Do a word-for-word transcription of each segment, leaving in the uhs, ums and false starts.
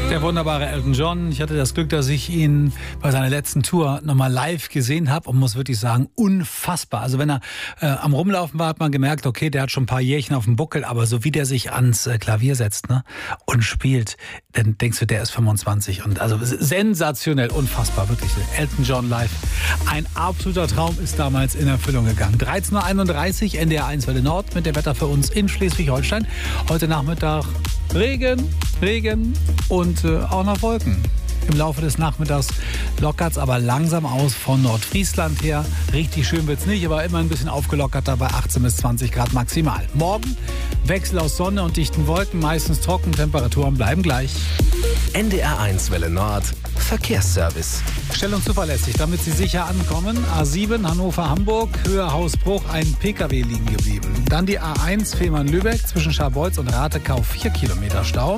Der wunderbare Elton John. Ich hatte das Glück, dass ich ihn bei seiner letzten Tour nochmal live gesehen habe und muss wirklich sagen, unfassbar. Also wenn er äh, am Rumlaufen war, hat man gemerkt, okay, der hat schon ein paar Jährchen auf dem Buckel, aber so wie der sich ans äh, Klavier setzt, ne, und spielt, dann denkst du, der ist fünfundzwanzig. Und also sensationell, unfassbar, wirklich. Elton John live. Ein absoluter Traum ist damals in Erfüllung gegangen. dreizehn Uhr einunddreißig, N D R eins Welle Nord mit dem Wetter für uns in Schleswig-Holstein. Heute Nachmittag Regen, Regen und äh, auch noch Wolken. Im Laufe des Nachmittags lockert es aber langsam aus von Nordfriesland her. Richtig schön wird es nicht, aber immer ein bisschen aufgelockerter bei achtzehn bis zwanzig Grad maximal. Morgen Wechsel aus Sonne und dichten Wolken, meistens trocken, Temperaturen bleiben gleich. N D R eins Welle Nord, Verkehrsservice. Schnell und zuverlässig, damit Sie sicher ankommen. A sieben Hannover-Hamburg, Höhe Hausbruch, ein Pkw liegen geblieben. Dann die A eins Fehmarn-Lübeck zwischen Scharbeutz und Ratekau, vier Kilometer Stau.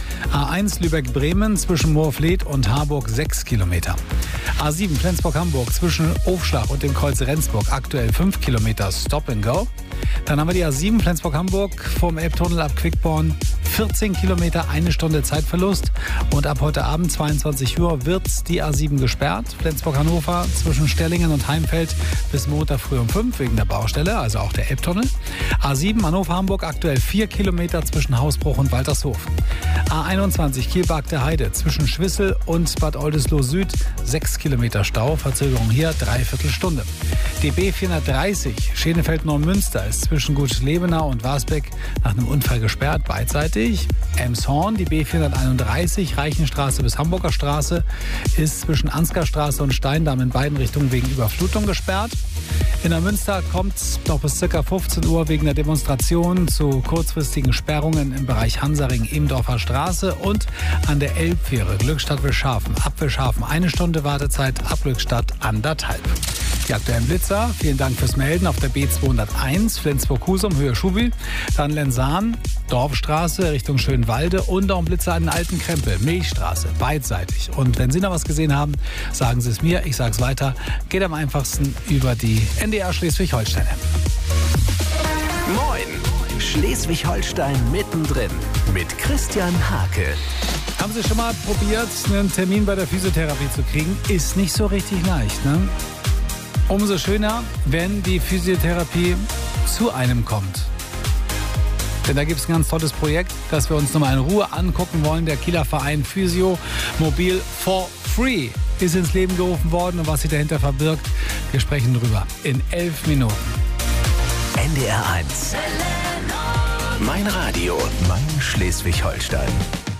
A eins Lübeck-Bremen zwischen Moorfleet und Harburg, sechs Kilometer. A sieben Flensburg-Hamburg zwischen Ofschlag und dem Kreuz Rendsburg, aktuell fünf Kilometer Stop and Go. Dann haben wir die A sieben Flensburg-Hamburg vom Elbtunnel ab Quickborn, vierzehn Kilometer, eine Stunde Zeitverlust. Und ab heute Abend zweiundzwanzig Uhr wird die A sieben gesperrt. Flensburg-Hannover zwischen Stellingen und Heimfeld bis Montag früh um fünf wegen der Baustelle, also auch der Elbtunnel. A sieben Hannover-Hamburg aktuell vier Kilometer zwischen Hausbruch und Waltershof. A einundzwanzig Kielberg der Heide zwischen Schwissel und Bad Oldesloe Süd, sechs Kilometer Stau, Verzögerung hier dreiviertel Stunde. D B vierhundertdreißig Schenefeld-Neumünster ist zwischen Gut Lebenau und Wasbeck nach einem Unfall gesperrt, beidseitig. Elmshorn, die B vierhunderteinunddreißig Reichenstraße bis Hamburger Straße, ist zwischen Ansgarstraße und Steindamm in beiden Richtungen wegen Überflutung gesperrt. In Neumünster kommt es noch bis ca. fünfzehn Uhr wegen der Demonstration zu kurzfristigen Sperrungen im Bereich Hansaring-Ebendorfer Straße und an der Elbfähre Glückstadt-Wilschafen. Ab Wilschafen eine Stunde Wartezeit, ab Glückstadt anderthalb. Die aktuellen Blitzer, vielen Dank fürs Melden auf der B zweihunderteins, Flensburg-Husum, Höhe Schubi, dann Lensahn, Dorfstraße Richtung Schönwalde und auch ein Blitzer an den Alten Krempel, Milchstraße, beidseitig. Und wenn Sie noch was gesehen haben, sagen Sie es mir, ich sage es weiter, geht am einfachsten über die N D R Schleswig-Holstein-App. Moin, Schleswig-Holstein mittendrin mit Christian Hake. Haben Sie schon mal probiert, einen Termin bei der Physiotherapie zu kriegen? Ist nicht so richtig leicht, ne? Umso schöner, wenn die Physiotherapie zu einem kommt. Denn da gibt es ein ganz tolles Projekt, das wir uns nochmal in Ruhe angucken wollen. Der Kieler Verein Physio Mobil for Free ist ins Leben gerufen worden. Und was sich dahinter verbirgt, wir sprechen drüber in elf Minuten. N D R eins. Mein Radio, mein Schleswig-Holstein.